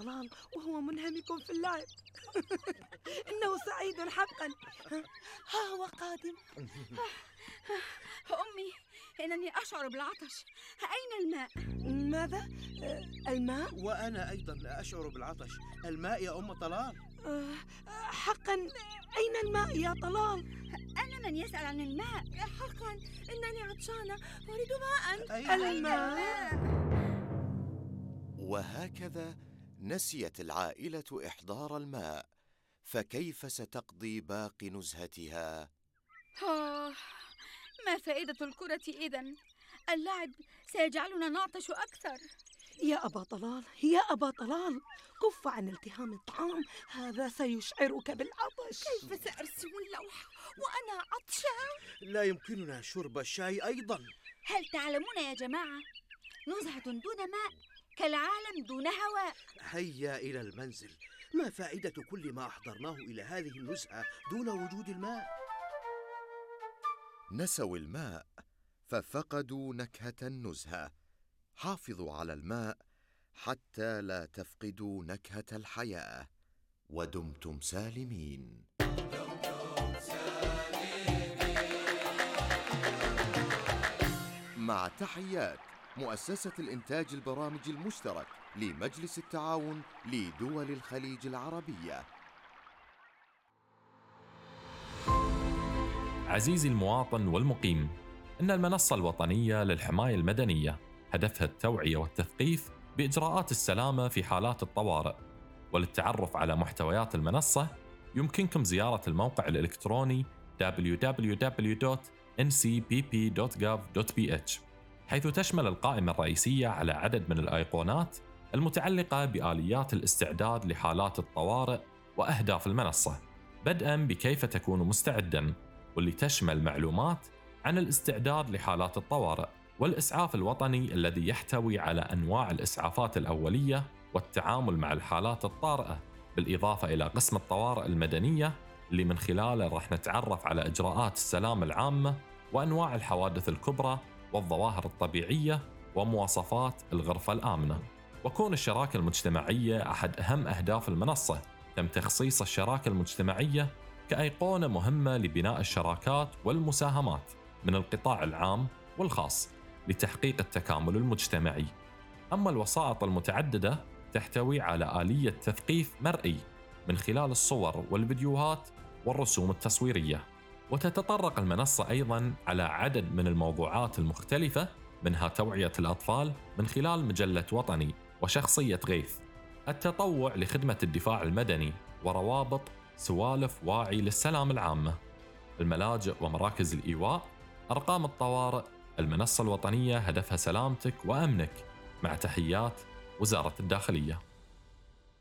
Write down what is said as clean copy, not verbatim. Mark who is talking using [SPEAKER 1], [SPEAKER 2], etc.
[SPEAKER 1] طلال وهو منهمك في اللعب. إنه سعيد حقا. ها هو قادم.
[SPEAKER 2] أمي، إنني أشعر بالعطش. أين الماء؟
[SPEAKER 1] ماذا؟ الماء؟
[SPEAKER 3] وأنا أيضا أشعر بالعطش. الماء يا أم طلال.
[SPEAKER 1] حقا، أين الماء يا طلال؟
[SPEAKER 2] أنا من يسأل عن الماء.
[SPEAKER 1] حقا إنني عطشانة، أريد ماء.
[SPEAKER 3] أين
[SPEAKER 1] الماء؟
[SPEAKER 4] وهكذا نسيت العائلة إحضار الماء، فكيف ستقضي باقي نزهتها؟
[SPEAKER 2] ما فائدة الكرة إذن؟ اللعب سيجعلنا نعطش أكثر.
[SPEAKER 1] يا أبا طلال، يا أبا طلال، كف عن التهام الطعام، هذا سيشعرك بالعطش.
[SPEAKER 2] كيف سأرسم اللوحة وأنا عطشان؟
[SPEAKER 3] لا يمكننا شرب الشاي أيضا.
[SPEAKER 2] هل تعلمون يا جماعة، نزهة دون ماء كالعالم دون هواء.
[SPEAKER 3] هيا إلى المنزل. ما فائدة كل ما أحضرناه إلى هذه النزهة دون وجود الماء؟
[SPEAKER 4] نسوا الماء ففقدوا نكهة النزهة. حافظوا على الماء حتى لا تفقدوا نكهة الحياة. ودمتم سالمين. مع تحيات مؤسسة الإنتاج البرامج المشترك لمجلس التعاون لدول الخليج العربية.
[SPEAKER 5] عزيزي المواطن والمقيم، إن المنصة الوطنية للحماية المدنية هدفها التوعية والتثقيف بإجراءات السلامة في حالات الطوارئ. وللتعرف على محتويات المنصة يمكنكم زيارة الموقع الإلكتروني www.ncpp.gov.bh، حيث تشمل القائمة الرئيسية على عدد من الأيقونات المتعلقة بآليات الاستعداد لحالات الطوارئ وأهداف المنصة، بدءاً بكيف تكون مستعداً، واللي تشمل معلومات عن الاستعداد لحالات الطوارئ، والإسعاف الوطني الذي يحتوي على أنواع الإسعافات الأولية والتعامل مع الحالات الطارئة، بالإضافة إلى قسم الطوارئ المدنية اللي من خلاله راح نتعرف على إجراءات السلامة العامة وأنواع الحوادث الكبرى والظواهر الطبيعية ومواصفات الغرفة الآمنة. وكون الشراكة المجتمعية أحد أهم أهداف المنصة، تم تخصيص الشراكة المجتمعية كأيقونة مهمة لبناء الشراكات والمساهمات من القطاع العام والخاص لتحقيق التكامل المجتمعي. أما الوسائط المتعددة تحتوي على آلية تثقيف مرئي من خلال الصور والفيديوهات والرسوم التصويرية. وتتطرق المنصة أيضاً على عدد من الموضوعات المختلفة، منها توعية الأطفال من خلال مجلة وطني وشخصية غيث، التطوع لخدمة الدفاع المدني، وروابط سوالف واعي للسلام العامة، الملاجئ ومراكز الإيواء، أرقام الطوارئ. المنصة الوطنية هدفها سلامتك وأمنك. مع تحيات وزارة الداخلية.